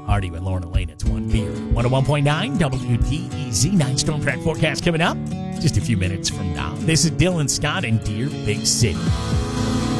Artie with Lauren and Lane. It's One Beer. 101.9 WDEZ. 9 storm track forecast coming up just a few minutes from now. This is Dylan Scott in Deer Big City.